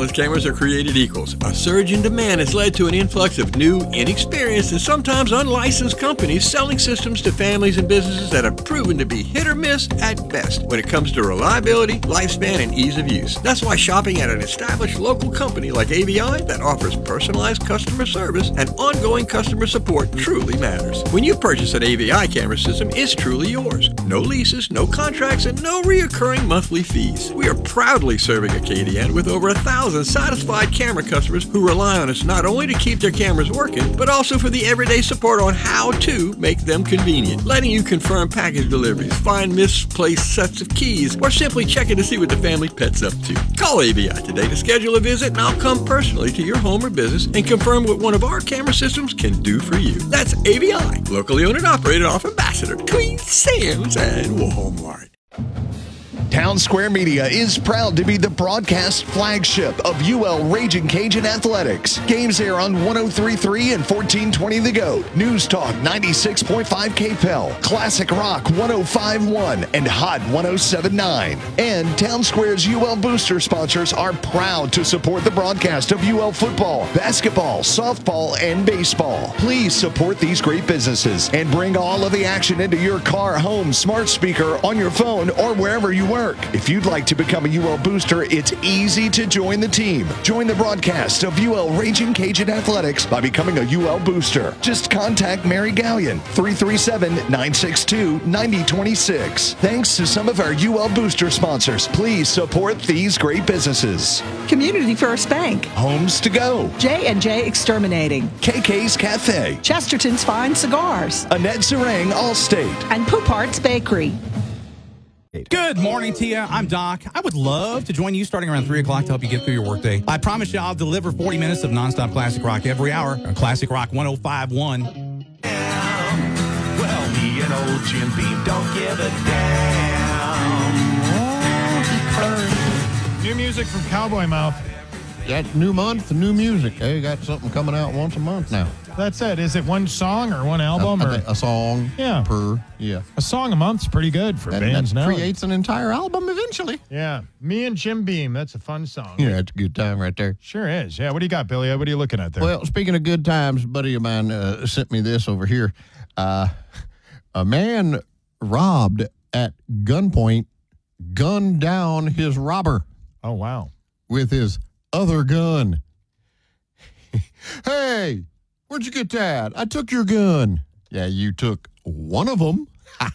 surveillance cameras are created equals. A surge in demand has led to an influx of new, inexperienced, and sometimes unlicensed companies selling systems to families and businesses that have proven to be hit or miss at best when it comes to reliability, lifespan, and ease of use. That's why shopping at an established local company like AVI that offers personalized customer service and ongoing customer support truly matters. When you purchase an AVI camera system, it's truly yours. No leases, no contracts, and no reoccurring monthly fees. We are proudly serving Acadian with over 1,000 satisfied camera customers who rely on us not only to keep their cameras working, but also for the everyday support on how to make them convenient, letting you confirm package deliveries, find misplaced sets of keys, or simply checking to see what the family pet's up to. Call AVI today to schedule a visit, and I'll come personally to your home or business and confirm what one of our camera systems can do for you. That's AVI, locally owned and operated off Ambassador between Sam's and Walmart. Town Square Media is proud to be the broadcast flagship of UL Raging Cajun Athletics. Games air on 103.3 and 1420 The Goat, News Talk 96.5 KPEL, Classic Rock 105.1, and Hot 107.9. And Town Square's UL Booster sponsors are proud to support the broadcast of UL football, basketball, softball, and baseball. Please support these great businesses and bring all of the action into your car, home, smart speaker, on your phone, or wherever you work. If you'd like to become a UL Booster, it's easy to join the team. Join the broadcast of UL Raging Cajun Athletics by becoming a UL Booster. Just contact Mary Gallion, 337-962-9026. Thanks to some of our UL Booster sponsors. Please support these great businesses. Community First Bank. Homes to Go. J&J Exterminating. KK's Cafe. Chesterton's Fine Cigars. Annette Zerang Allstate. And Poupart's Bakery. Good morning to you. I'm Doc. I would love to join you starting around 3 o'clock to help you get through your workday. I promise you I'll deliver 40 minutes of nonstop classic rock every hour on Classic Rock 105.1. Well, me and old Jim Beam don't give a damn. New music from Cowboy Mouth. Got new month, new music. Hey, got something coming out once a month now. That's it. Is it one song or one album? A song per, A song a month's pretty good for bands that now. creates an entire album eventually. Yeah. Me and Jim Beam. That's a fun song. Yeah, it's a good time right there. Sure is. Yeah. What do you got, Billy? What are you looking at there? Well, speaking of good times, a buddy of mine sent me this over here. A man robbed at gunpoint gunned down his robber. Oh, wow. With his other gun. Hey, where'd you get that? I took your gun. Yeah, you took one of them.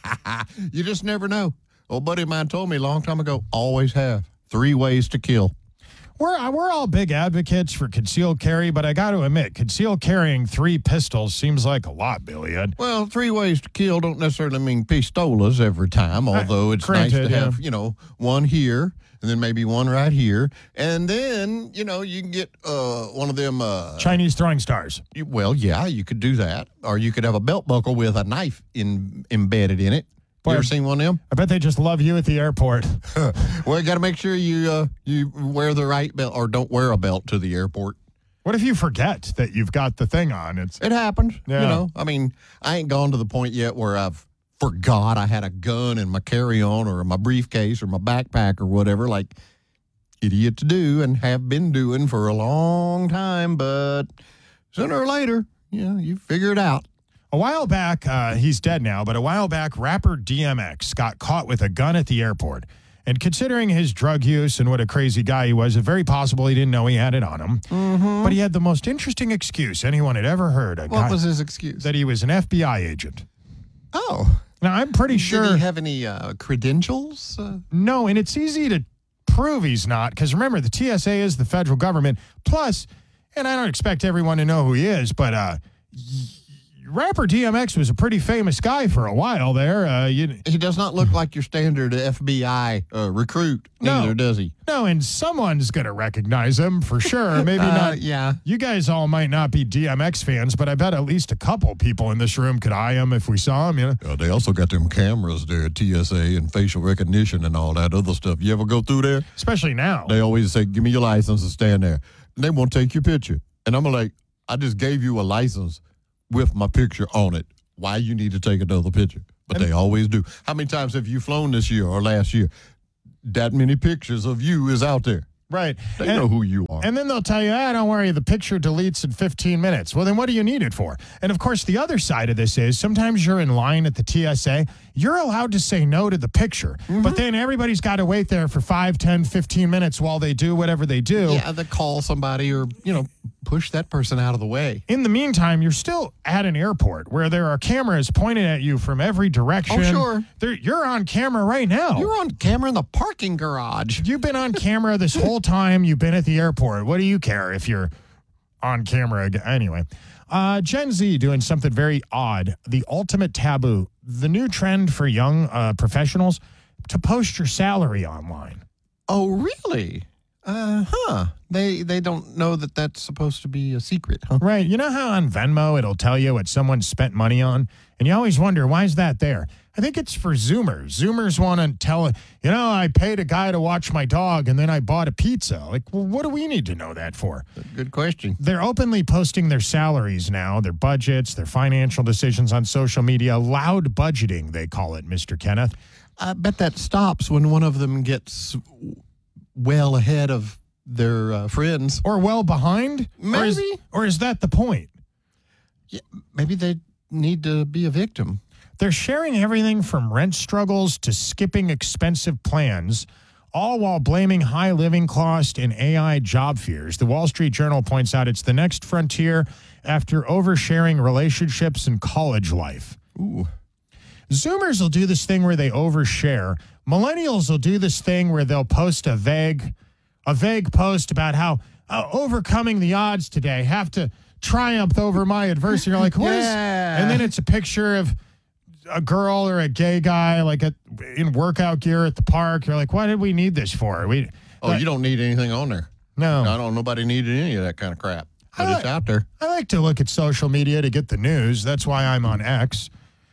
You just never know. Old buddy of mine told me a long time ago, always have 3 ways to kill. We're all big advocates for concealed carry, but I got to admit, concealed carrying 3 pistols seems like a lot, Billy. Well, 3 ways to kill don't necessarily mean pistolas every time, although it's granted, nice to have, one here, and then maybe one right here. And then, you can get one of them... Chinese throwing stars. Well, yeah, you could do that. Or you could have a belt buckle with a knife embedded in it. You ever seen one of them? I bet they just love you at the airport. Well, you got to make sure you wear the right belt or don't wear a belt to the airport. What if you forget that you've got the thing on? It happens. Yeah. I mean, I ain't gone to the point yet where I've forgot I had a gun in my carry-on or my briefcase or my backpack or whatever, like idiots do and have been doing for a long time. But sooner or later, you figure it out. A while back, he's dead now, but a while back, rapper DMX got caught with a gun at the airport. And considering his drug use and what a crazy guy he was, it's very possible he didn't know he had it on him. Mm-hmm. But he had the most interesting excuse anyone had ever heard. What was his excuse? That he was an FBI agent. Oh. Now, I'm pretty sure... Did he have any credentials? No, and it's easy to prove he's not, because remember, the TSA is the federal government. Plus, and I don't expect everyone to know who he is, but... rapper DMX was a pretty famous guy for a while there. He does not look like your standard FBI recruit, neither does he? No, and someone's going to recognize him for sure. Maybe not. Yeah. You guys all might not be DMX fans, but I bet at least a couple people in this room could eye him if we saw him. They also got them cameras there at TSA and facial recognition and all that other stuff. You ever go through there? Especially now. They always say, give me your license and stand there. And they won't take your picture. And I'm like, I just gave you a license with my picture on it. Why you need to take another picture? But they always do. How many times have you flown this year or last year? That many pictures of you is out there. Right. They know who you are. And then they'll tell you, don't worry, the picture deletes in 15 minutes. Well, then what do you need it for? And, of course, the other side of this is sometimes you're in line at the TSA. You're allowed to say no to the picture. But then everybody's got to wait there for 5, 10, 15 minutes while they do whatever they do. Yeah, they call somebody or, push that person out of the way. In the meantime, you're still at an airport where there are cameras pointed at you from every direction. Oh, sure. You're on camera right now. You're on camera in the parking garage. You've been on camera this whole time you've been at the airport. What do you care if you're on camera again? Anyway, Gen Z doing something very odd. The ultimate taboo. The new trend for young professionals to post your salary online. Oh, really? They don't know that that's supposed to be a secret, huh? Right. You know how on Venmo it'll tell you what someone spent money on? And you always wonder, why is that there? I think it's for Zoomers. Zoomers want to tell, I paid a guy to watch my dog and then I bought a pizza. Like, well, what do we need to know that for? Good question. They're openly posting their salaries now, their budgets, their financial decisions on social media. Loud budgeting, they call it, Mr. Kenneth. I bet that stops when one of them gets well ahead of their friends. Or well behind? Maybe. Or is that the point? Yeah, maybe they need to be a victim. They're sharing everything from rent struggles to skipping expensive plans, all while blaming high living cost and AI job fears. The Wall Street Journal points out it's the next frontier after oversharing relationships and college life. Ooh. Zoomers will do this thing where they overshare. Millennials will do this thing where they'll post a vague post about how overcoming the odds today have to triumph over my adversity. You're like, what is? And then it's a picture of a girl or a gay guy in workout gear at the park. You're like, why did we need this for? You don't need anything on there. No. Nobody needed any of that kind of crap. But it's out there. I like to look at social media to get the news. That's why I'm on X.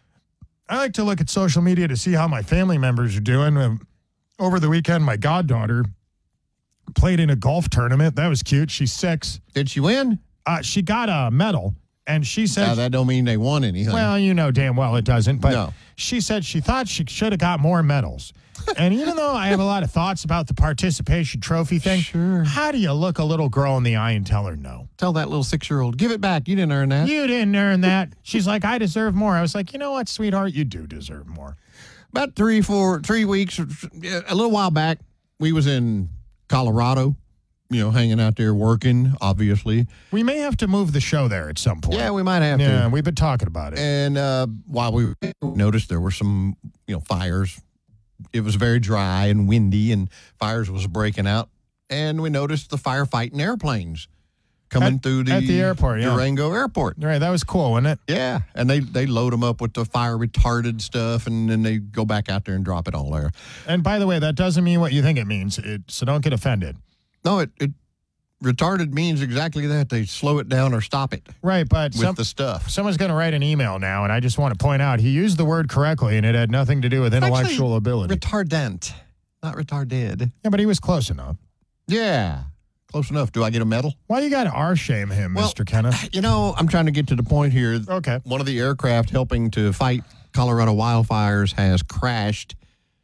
I like to look at social media to see how my family members are doing. Over the weekend, my goddaughter played in a golf tournament. That was cute. She's 6. Did she win? She got a medal, and she said... that don't mean they won anything. Well, you know damn well it doesn't, but No. She said she thought she should have got more medals. And even though I have a lot of thoughts about the participation trophy thing, Sure. How do you look a little girl in the eye and tell her no? Tell that little 6-year-old, give it back. You didn't earn that. You didn't earn that. She's like, I deserve more. I was like, you know what, sweetheart? You do deserve more. About 3 weeks, a little while back, we was in Colorado, hanging out there working, obviously. We may have to move the show there at some point. Yeah, we might have to. Yeah, we've been talking about it. And while we noticed there were some, fires. It was very dry and windy, and fires was breaking out. And we noticed the firefighting airplanes coming through at the airport, yeah. Durango Airport. Right, that was cool, wasn't it? Yeah, and they load them up with the fire retarded stuff, and then they go back out there and drop it all there. And by the way, that doesn't mean what you think it means, so don't get offended. No, it retarded means exactly that. They slow it down or stop it. Right, but with the stuff. Someone's going to write an email now, and I just want to point out he used the word correctly, and it had nothing to do with intellectual ability. Retardant, not retarded. Yeah, but he was close enough. Yeah, close enough. Do I get a medal? Why you got to R-shame him, Mr. Kenneth? I'm trying to get to the point here. Okay. One of the aircraft helping to fight Colorado wildfires has crashed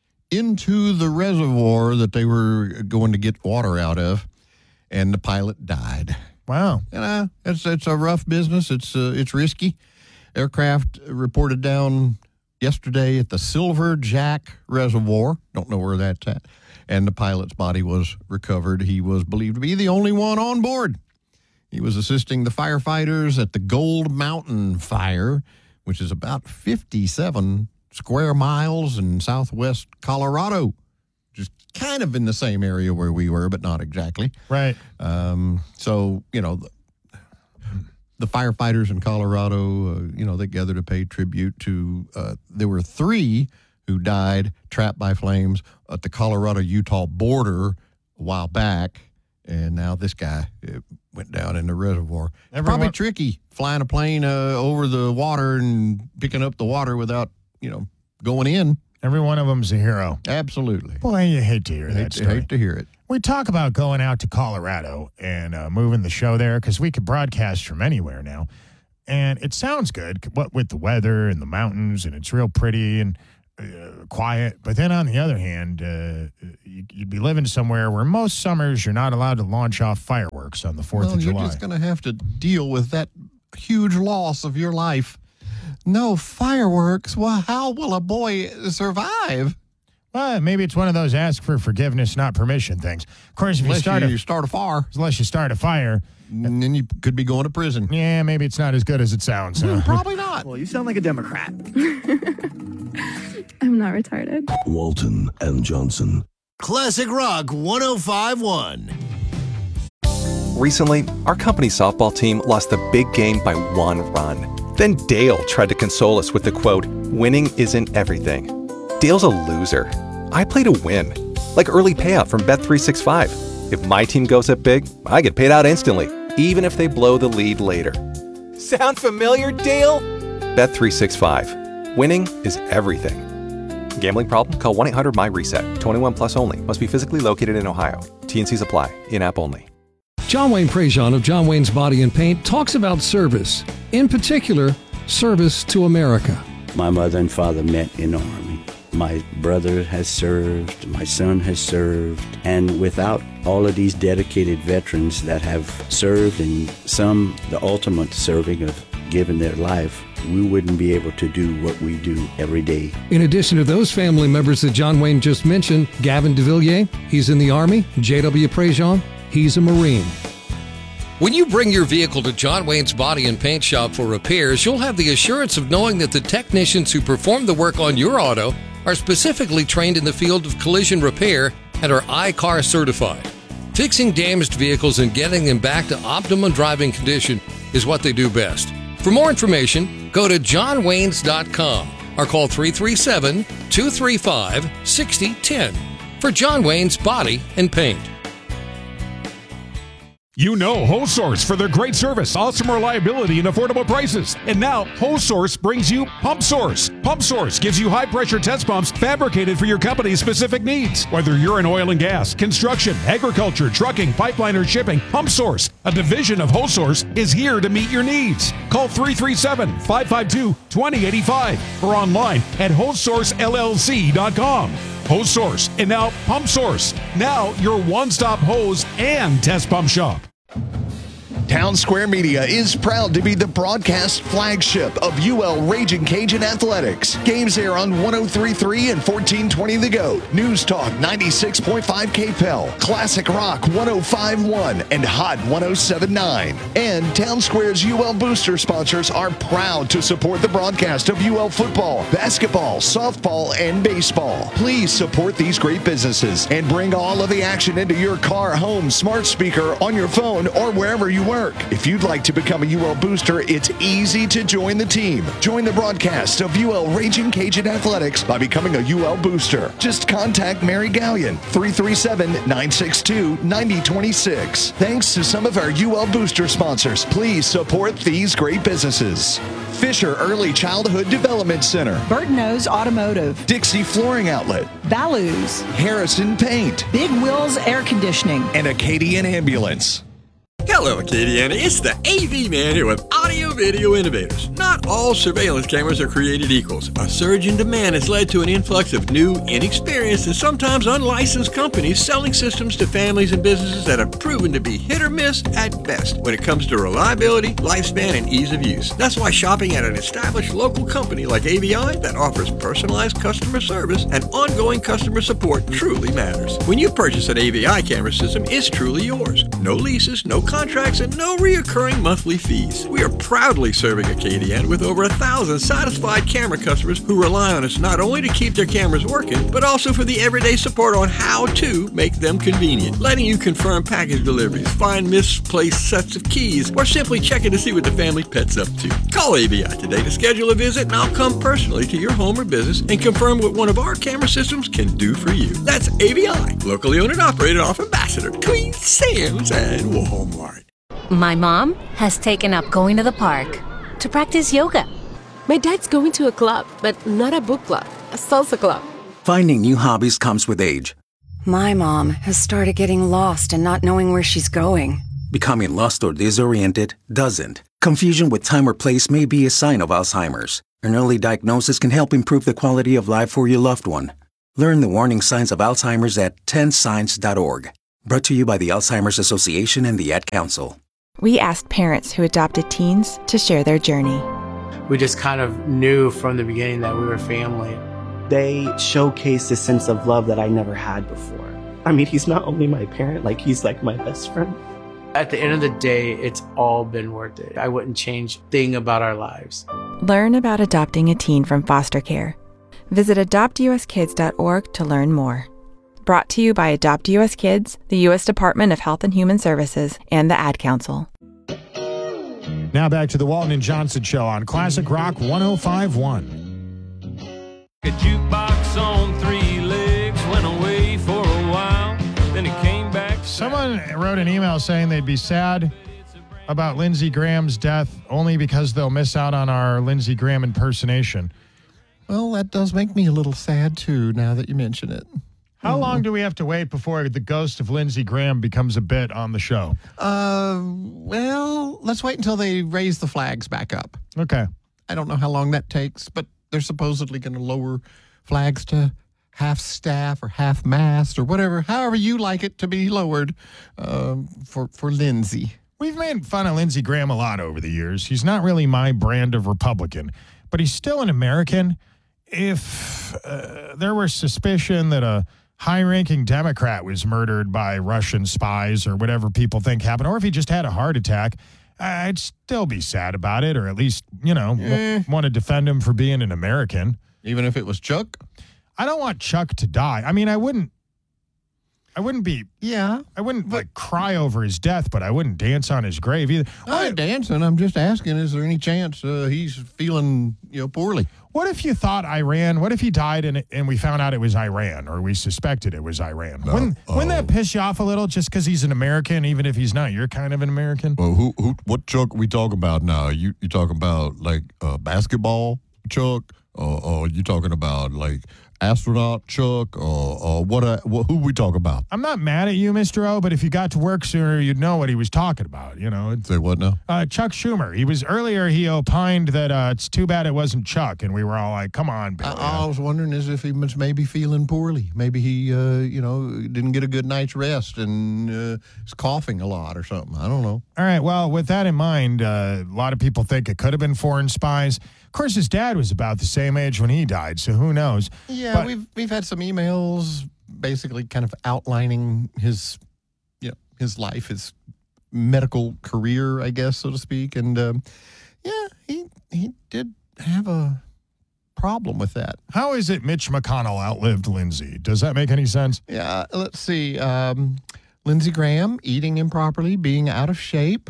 into the reservoir that they were going to get water out of, and the pilot died. Wow. It's a rough business. It's risky. Aircraft reported down yesterday at the Silver Jack Reservoir. Don't know where that's at. And the pilot's body was recovered. He was believed to be the only one on board. He was assisting the firefighters at the Gold Mountain Fire, which is about 57 square miles in southwest Colorado. Just kind of in the same area where we were, but not exactly. Right. So, the firefighters in Colorado, they gathered to pay tribute to, there were 3 who died trapped by flames at the Colorado-Utah border a while back. And now this guy went down in the reservoir. Probably tricky flying a plane over the water and picking up the water without, going in. Every one of them's a hero. Absolutely. Boy, you hate to hear that story. Hate to hear it. We talk about going out to Colorado and moving the show there because we could broadcast from anywhere now. And it sounds good, what with the weather and the mountains, and it's real pretty. And quiet. But then on the other hand, you'd be living somewhere where most summers you're not allowed to launch off fireworks on the 4th of July. You're just going to have to deal with that huge loss of your life. No fireworks. Well, how will a boy survive? Well, maybe it's one of those ask for forgiveness, not permission things. Of course, if Unless you start a fire. unless you start a fire, and then you could be going to prison. Yeah, maybe it's not as good as it sounds. Probably not. Well, you sound like a Democrat. I'm not retarded. Walton and Johnson. Classic Rock 105.1. Recently, our company's softball team lost the big game by 1 run. Then Dale tried to console us with the quote, "Winning isn't everything." Dale's a loser. I play to win. Like early payout from Bet365. If my team goes up big, I get paid out instantly, even if they blow the lead later. Sound familiar, Dale? Bet365. Winning is everything. Gambling problem? Call 1-800-MY-RESET. 21 plus only. Must be physically located in Ohio. T&Cs apply. In-app only. John Wayne Prejean of John Wayne's Body and Paint talks about service. In particular, service to America. My mother and father met in the Army. My brother has served, my son has served, and without all of these dedicated veterans that have served, and some the ultimate serving of giving their life, we wouldn't be able to do what we do every day. In addition to those family members that John Wayne just mentioned, Gavin DeVilliers, he's in the Army. J.W. Prejean, he's a Marine. When you bring your vehicle to John Wayne's Body and Paint Shop for repairs, you'll have the assurance of knowing that the technicians who perform the work on your auto are specifically trained in the field of collision repair and are I-CAR certified. Fixing damaged vehicles and getting them back to optimum driving condition is what they do best. For more information, go to johnwaynes.com or call 337-235-6010 for John Wayne's Body and Paint. You know Hose Source for their great service, awesome reliability, and affordable prices. And now, Hose Source brings you Pump Source. Pump Source gives you high-pressure test pumps fabricated for your company's specific needs. Whether you're in oil and gas, construction, agriculture, trucking, pipeline, or shipping, Pump Source, a division of Hose Source, is here to meet your needs. Call 337-552-2085 or online at hosesourcellc.com. Hose Source, and now Pump Source. Now your one-stop hose and test pump shop. Town Square Media is proud to be the broadcast flagship of UL Raging Cajun Athletics. Games air on 103.3 and 1420 The Goat, News Talk 96.5 KPEL, Classic Rock 105.1, and Hot 107.9. And Town Square's UL Booster sponsors are proud to support the broadcast of UL football, basketball, softball, and baseball. Please support these great businesses and bring all of the action into your car, home, smart speaker, on your phone, or wherever you work. If you'd like to become a UL Booster, it's easy to join the team. Join the broadcast of UL Raging Cajun Athletics by becoming a UL Booster. Just contact Mary Gallion, 337-962-9026. Thanks to some of our UL Booster sponsors, please support these great businesses. Fisher Early Childhood Development Center, Burton-O's Automotive, Dixie Flooring Outlet, Ballou's, Harrison Paint, Big Will's Air Conditioning, and Acadian Ambulance. Hello, Acadiana. It's the AV Man here with Audio Video Innovators. Not all surveillance cameras are created equals. A surge in demand has led to an influx of new, inexperienced, and sometimes unlicensed companies selling systems to families and businesses that have proven to be hit or miss at best when it comes to reliability, lifespan, and ease of use. That's why shopping at an established local company like AVI that offers personalized customer service and ongoing customer support truly matters. When you purchase an AVI camera system, it's truly yours. No leases, no contracts, and no reoccurring monthly fees. We are proudly serving Acadiana with over 1,000 satisfied camera customers who rely on us not only to keep their cameras working, but also for the everyday support on how to make them convenient, letting you confirm package deliveries, find misplaced sets of keys, or simply checking to see what the family pet's up to. Call AVI today to schedule a visit, and I'll come personally to your home or business and confirm what one of our camera systems can do for you. That's AVI, locally owned and operated off Ambassador, Queen Sam's, and Walmart. My mom has taken up going to the park to practice yoga. My dad's going to a club, but not a book club, a salsa club. Finding new hobbies comes with age. My mom has started getting lost and not knowing where she's going. Becoming lost or disoriented doesn't. Confusion with time or place may be a sign of Alzheimer's. An early diagnosis can help improve the quality of life for your loved one. Learn the warning signs of Alzheimer's at 10signs.org. Brought to you by the Alzheimer's Association and the Ad Council. We asked parents who adopted teens to share their journey. We just kind of knew from the beginning that we were family. They showcased a sense of love that I never had before. I mean, he's not only my parent, like he's like my best friend. At the end of the day, it's all been worth it. I wouldn't change a thing about our lives. Learn about adopting a teen from foster care. Visit adoptuskids.org to learn more. Brought to you by Adopt US Kids, the U.S. Department of Health and Human Services, and the Ad Council. Now back to the Walton and Johnson Show on Classic Rock 105.1. A jukebox on three legs went away for a while, then it came back. Someone wrote an email saying they'd be sad about Lindsey Graham's death only because they'll miss out on our Lindsey Graham impersonation. Well, that does make me a little sad, too, now that you mention it. How long do we have to wait before the ghost of Lindsey Graham becomes a bit on the show? Well, let's wait until they raise the flags back up. Okay. I don't know how long that takes, but they're supposedly going to lower flags to half staff or half mast or whatever, however you like it to be lowered for Lindsey. We've made fun of Lindsey Graham a lot over the years. He's not really my brand of Republican, but he's still an American. If there were suspicion that a high-ranking Democrat was murdered by Russian spies or whatever people think happened, or if he just had a heart attack, I'd still be sad about it, or at least, want to defend him for being an American. Even if it was Chuck? I don't want Chuck to die. I mean, I wouldn't be. Yeah. I wouldn't cry over his death, but I wouldn't dance on his grave either. I'm not dancing. I'm just asking, is there any chance he's feeling, poorly? What if you thought Iran? What if he died and we found out it was Iran, or we suspected it was Iran? Wouldn't that piss you off a little, just because he's an American, even if he's not? You're kind of an American. Well, what Chuck are we talking about now? You talking about like basketball Chuck, or you talking about like astronaut Chuck, or what? Who we talk about? I'm not mad at you, Mr. O, but if you got to work sooner, you'd know what he was talking about. Say what now? Chuck Schumer. He opined that it's too bad it wasn't Chuck, and we were all like, "Come on, Billy." I was wondering as if he was maybe feeling poorly. Maybe he, didn't get a good night's rest and is coughing a lot or something. I don't know. All right. Well, with that in mind, a lot of people think it could have been foreign spies. Of course, his dad was about the same age when he died, so who knows? Yeah, but we've had some emails basically kind of outlining his life, his medical career, I guess, so to speak. And he did have a problem with that. How is it Mitch McConnell outlived Lindsey? Does that make any sense? Yeah, let's see. Lindsey Graham eating improperly, being out of shape.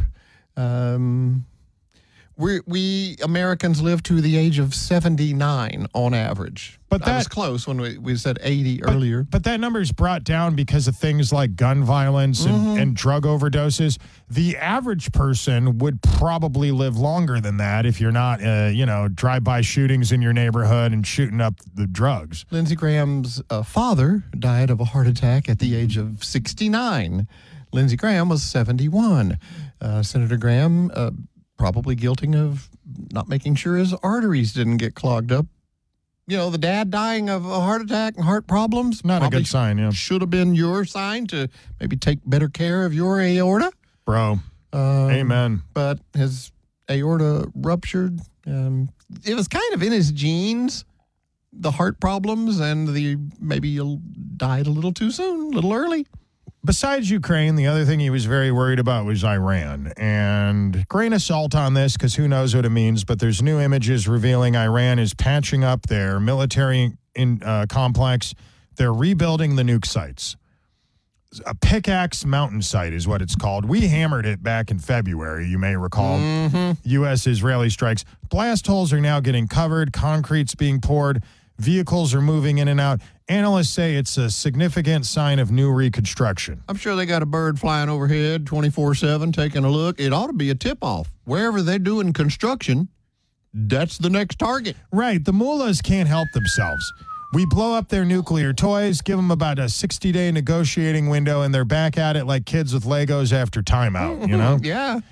We Americans live to the age of 79 on average. But that was close when we said 80 earlier. But that number is brought down because of things like gun violence and drug overdoses. The average person would probably live longer than that if you're not, drive-by shootings in your neighborhood and shooting up the drugs. Lindsey Graham's father died of a heart attack at the age of 69. Lindsey Graham was 71. Senator Graham probably guilty of not making sure his arteries didn't get clogged up. The dad dying of a heart attack and heart problems. Not a good sign, yeah. Should have been your sign to maybe take better care of your aorta. Bro, amen. But his aorta ruptured. It was kind of in his genes, the heart problems, and maybe he died a little too soon, a little early. Besides Ukraine, the other thing he was very worried about was Iran. And grain of salt on this, because who knows what it means, but there's new images revealing Iran is patching up their military complex. They're rebuilding the nuke sites. A Pickaxe Mountain site is what it's called. We hammered it back in February, you may recall. U.S.-Israeli strikes. Blast holes are now getting covered. Concrete's being poured. Vehicles are moving in and out. Analysts say it's a significant sign of new reconstruction. I'm sure they got a bird flying overhead 24/7 taking a look. It ought to be a tip-off. Wherever they're doing construction, that's the next target. Right. The mullahs can't help themselves. We blow up their nuclear toys, give them about a 60-day negotiating window, and they're back at it like kids with Legos after timeout, Yeah.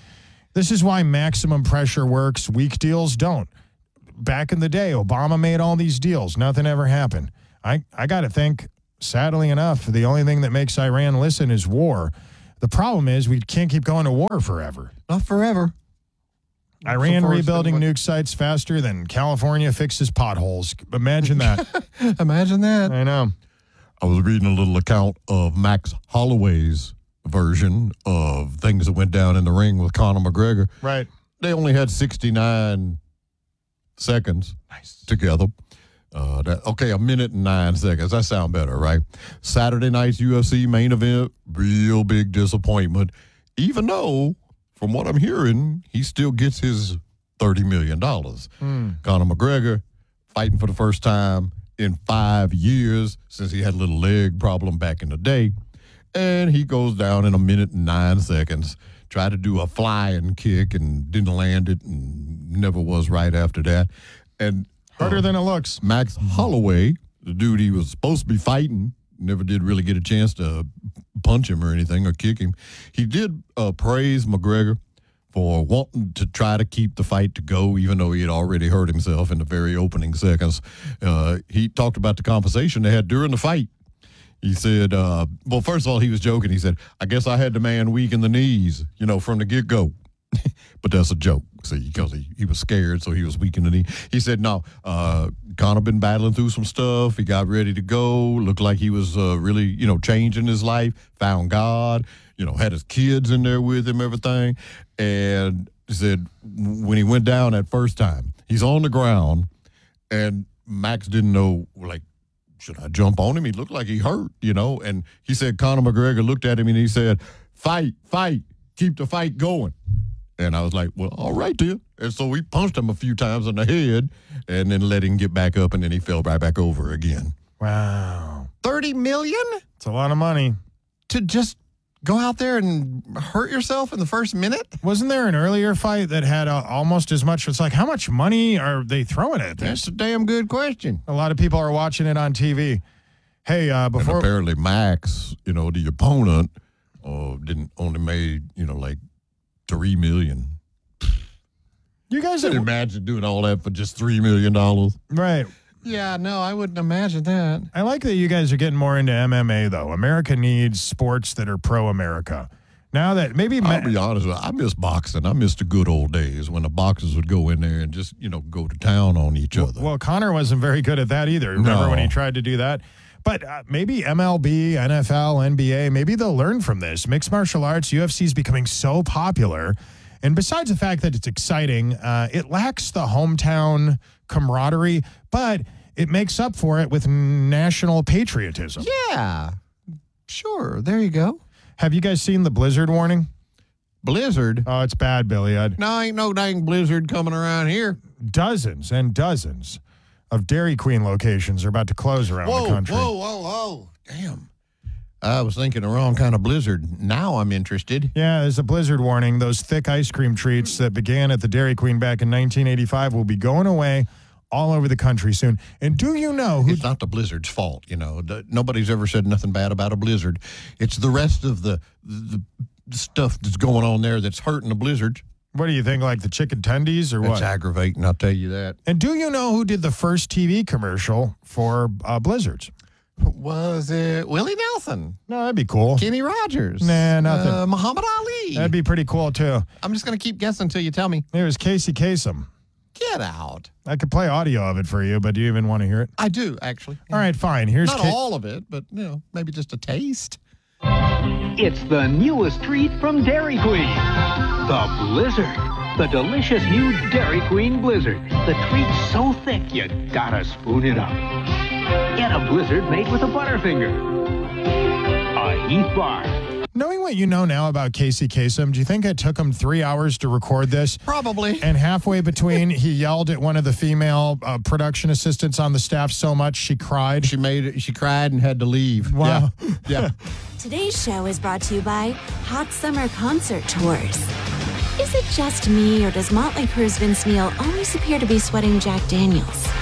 This is why maximum pressure works. Weak deals don't. Back in the day, Obama made all these deals. Nothing ever happened. I got to think, sadly enough, the only thing that makes Iran listen is war. The problem is we can't keep going to war forever. Not forever. Iran rebuilding nuke sites faster than California fixes potholes. Imagine that. Imagine that. I know. I was reading a little account of Max Holloway's version of things that went down in the ring with Conor McGregor. Right. They only had 69 seconds together. A minute and 9 seconds. That sound better, right? Saturday night's UFC main event, real big disappointment. Even though, from what I'm hearing, he still gets his $30 million. Conor McGregor fighting for the first time in 5 years since he had a little leg problem back in the day. And he goes down in a minute and 9 seconds. Tried to do a flying kick and didn't land it and never was right after that. And harder than it looks. Max Holloway, the dude he was supposed to be fighting, never did really get a chance to punch him or anything or kick him. He did praise McGregor for wanting to try to keep the fight to go, even though he had already hurt himself in the very opening seconds. He talked about the conversation they had during the fight. He said, well, first of all, he was joking. He said, I guess I had the man weak in the knees, from the get-go. But that's a joke, see, because he was scared, so he was weak in the knee. He said, no, Conor been battling through some stuff. He got ready to go. Looked like he was really, changing his life, found God, had his kids in there with him, everything. And he said when he went down that first time, he's on the ground, and Max didn't know, should I jump on him? He looked like he hurt, And he said Conor McGregor looked at him and he said, fight, keep the fight going. And I was like, well, all right, then. And so we punched him a few times on the head and then let him get back up, and then he fell right back over again. Wow. $30 million? It's a lot of money. To just go out there and hurt yourself in the first minute? Wasn't there an earlier fight that had almost as much? It's like, how much money are they throwing at this? That's a damn good question. A lot of people are watching it on TV. Hey, before... And apparently Max, the opponent, didn't only made, $3 million. You guys can imagine doing all that for just $3 million. Right. Yeah, no, I wouldn't imagine that. I like that you guys are getting more into MMA, though. America needs sports that are pro-America. Now that maybe... I'll be honest with you, I miss boxing. I miss the good old days when the boxers would go in there and just, go to town on each other. Well, Conor wasn't very good at that either. Remember when he tried to do that? But maybe MLB, NFL, NBA, maybe they'll learn from this. Mixed martial arts, UFC is becoming so popular. And besides the fact that it's exciting, it lacks the hometown camaraderie, but it makes up for it with national patriotism. Yeah, sure. There you go. Have you guys seen the blizzard warning? Blizzard? Oh, it's bad, Billy. No, ain't no dang blizzard coming around here. Dozens and dozens of Dairy Queen locations are about to close around the country. Whoa. Damn. I was thinking the wrong kind of blizzard. Now I'm interested. Yeah, there's a blizzard warning. Those thick ice cream treats that began at the Dairy Queen back in 1985 will be going away all over the country soon. And do you know it's not the blizzard's fault, Nobody's ever said nothing bad about a blizzard. It's the rest of the stuff that's going on there that's hurting the blizzard. What do you think, like the chicken tendies or what? It's aggravating, I'll tell you that. And do you know who did the first TV commercial for blizzards? Was it Willie Nelson? No, that'd be cool. Kenny Rogers? Nah, nothing. Muhammad Ali? That'd be pretty cool, too. I'm just going to keep guessing until you tell me. It was Casey Kasem. Get out. I could play audio of it for you, but do you even want to hear it? I do, actually. All right, fine. Here's not all of it, but, maybe just a taste. It's the newest treat from Dairy Queen. The Blizzard. The delicious new Dairy Queen Blizzard. The treat's so thick you gotta spoon it up. Get a Blizzard made with a Butterfinger. A Heath bar. Knowing what you know now about Casey Kasem, do you think it took him 3 hours to record this? Probably. And halfway between, he yelled at one of the female production assistants on the staff so much she cried? She cried and had to leave. Wow. Yeah. Today's show is brought to you by Hot Summer Concert Tours. Is it just me, or does Motley Crue's Vince Neil always appear to be sweating Jack Daniels?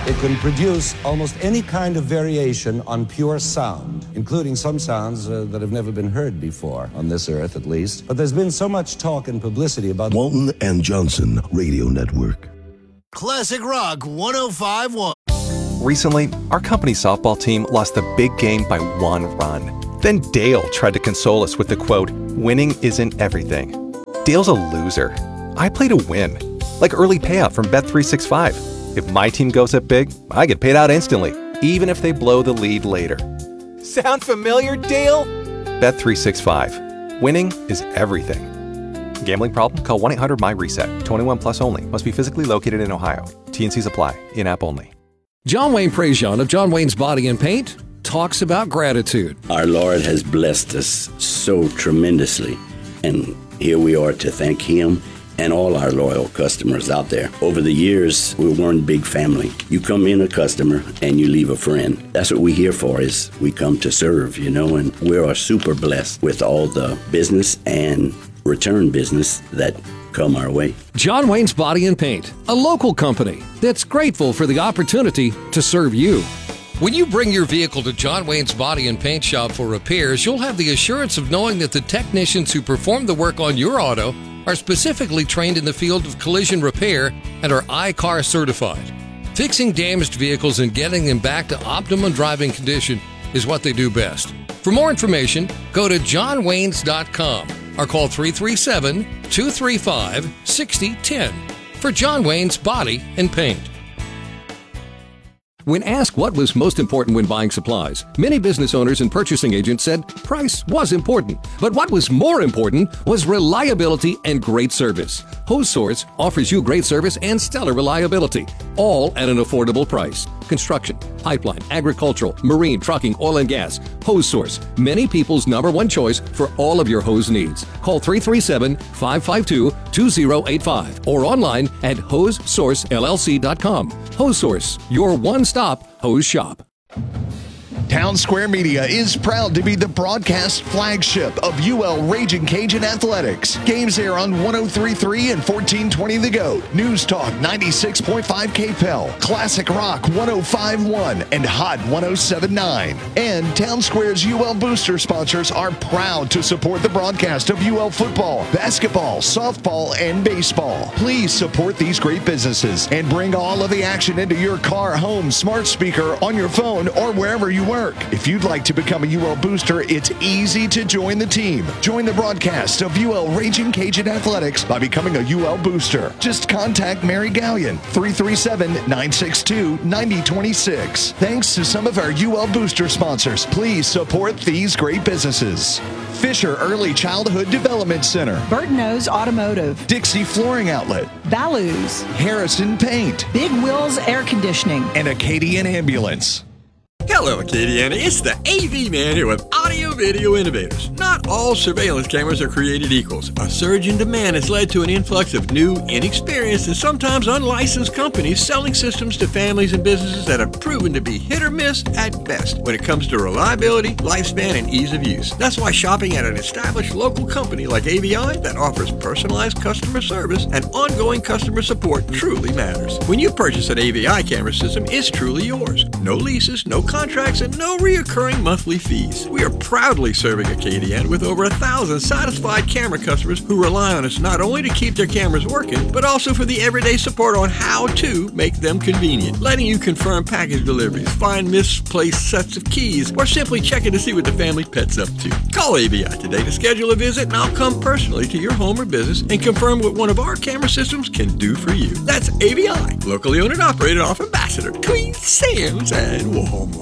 It can produce almost any kind of variation on pure sound, including some sounds that have never been heard before, on this earth at least. But there's been so much talk and publicity about Walton and Johnson Radio Network. Classic Rock 105.1. Recently, our company softball team lost the big game by 1 run. Then Dale tried to console us with the quote, "Winning isn't everything." Dale's a loser. I play to win, like early payout from Bet365. If my team goes up big, I get paid out instantly, even if they blow the lead later. Sound familiar, Dale? Bet365. Winning is everything. Gambling problem? Call 1-800-MY-RESET. 21 plus only. Must be physically located in Ohio. T&Cs apply. In-app only. John Wayne Prejean of John Wayne's Body and Paint talks about gratitude. Our Lord has blessed us so tremendously, and here we are to thank Him and all our loyal customers out there. Over the years, we were one big family. You come in a customer and you leave a friend. That's what we're here for, is we come to serve, and we are super blessed with all the business and return business that come our way. John Wayne's Body and Paint, a local company that's grateful for the opportunity to serve you. When you bring your vehicle to John Wayne's Body and Paint Shop for repairs, you'll have the assurance of knowing that the technicians who perform the work on your auto are specifically trained in the field of collision repair and are I-CAR certified. Fixing damaged vehicles and getting them back to optimum driving condition is what they do best. For more information, go to johnwaynes.com or call 337-235-6010 for John Wayne's Body and Paint. When asked what was most important when buying supplies, many business owners and purchasing agents said price was important. But what was more important was reliability and great service. Hose Source offers you great service and stellar reliability, all at an affordable price. Construction, pipeline, agricultural, marine, trucking, oil and gas. Hose Source, many people's #1 choice for all of your hose needs. Call 337-552-2085 or online at hosesourcellc.com. Hose Source, your one-stop hose shop. Town Square Media is proud to be the broadcast flagship of UL Raging Cajun Athletics. Games air on 103.3 and 1420 The Goat, News Talk 96.5 KPEL, Classic Rock 105.1, and Hot 107.9. And Town Square's UL Booster sponsors are proud to support the broadcast of UL football, basketball, softball, and baseball. Please support these great businesses and bring all of the action into your car, home, smart speaker, on your phone, or wherever you work. If you'd like to become a UL Booster, it's easy to join the team. Join the broadcast of UL Raging Cajun Athletics by becoming a UL Booster. Just contact Mary Gallion, 337-962-9026. Thanks to some of our UL Booster sponsors, please support these great businesses. Fisher Early Childhood Development Center, Burton-O's Automotive, Dixie Flooring Outlet, Values, Harrison Paint, Big Wheels Air Conditioning, and Acadian Ambulance. Hello, Acadiana. It's the AV Man here with Audio Video Innovators. Not all surveillance cameras are created equals. A surge in demand has led to an influx of new, inexperienced, and sometimes unlicensed companies selling systems to families and businesses that have proven to be hit or miss at best when it comes to reliability, lifespan, and ease of use. That's why shopping at an established local company like AVI that offers personalized customer service and ongoing customer support truly matters. When you purchase an AVI camera system, it's truly yours. No leases, no contracts, and no reoccurring monthly fees. We are proudly serving Acadiana with over 1,000 satisfied camera customers who rely on us not only to keep their cameras working, but also for the everyday support on how to make them convenient, letting you confirm package deliveries, find misplaced sets of keys, or simply checking to see what the family pet's up to. Call AVI today to schedule a visit, and I'll come personally to your home or business and confirm what one of our camera systems can do for you. That's AVI, locally owned and operated off Ambassador, Queens, Sam's, and Walmart.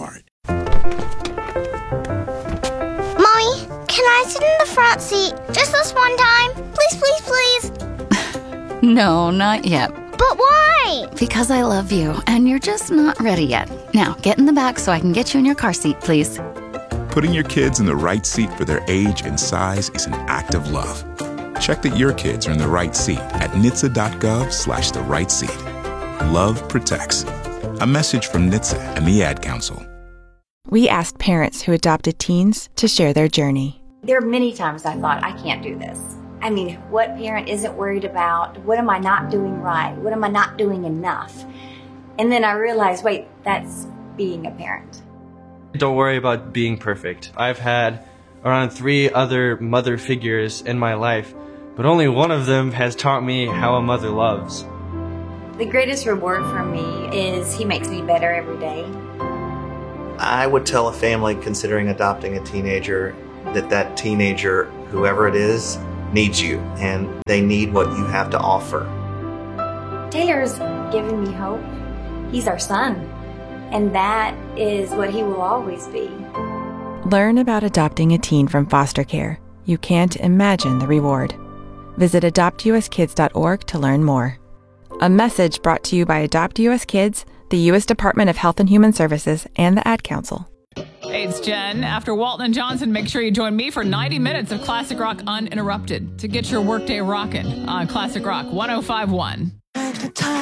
Mommy, can I sit in the front seat just this one time? Please, please, please. No, not yet. But why? Because I love you, and you're just not ready yet. Now, get in the back so I can get you in your car seat, please. Putting your kids in the right seat for their age and size is an act of love. Check that your kids are in the right seat at NHTSA.gov/the right seat. Love protects. A message from NHTSA and the Ad Council. We asked parents who adopted teens to share their journey. There are many times I thought, I can't do this. I mean, what parent isn't worried about, what am I not doing right? What am I not doing enough? And then I realized, wait, that's being a parent. Don't worry about being perfect. I've had around 3 other mother figures in my life, but only one of them has taught me how a mother loves. The greatest reward for me is he makes me better every day. I would tell a family considering adopting a teenager that teenager, whoever it is, needs you, and they need what you have to offer. Taylor's given me hope. He's our son, and that is what he will always be. Learn about adopting a teen from foster care. You can't imagine the reward. Visit adoptuskids.org to learn more. A message brought to you by Adopt US Kids, the U.S. Department of Health and Human Services, and the Ad Council. Hey, it's Jen. After Walton and Johnson, make sure you join me for 90 minutes of Classic Rock Uninterrupted to get your workday rocking on Classic Rock 105.1.